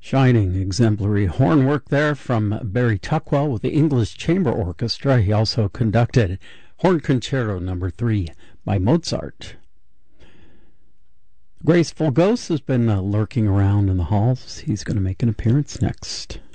Shining, exemplary horn work there from Barry Tuckwell with the English Chamber Orchestra. He also conducted Horn Concerto No. 3 by Mozart. Graceful Ghost has been lurking around in the halls. He's going to make an appearance next.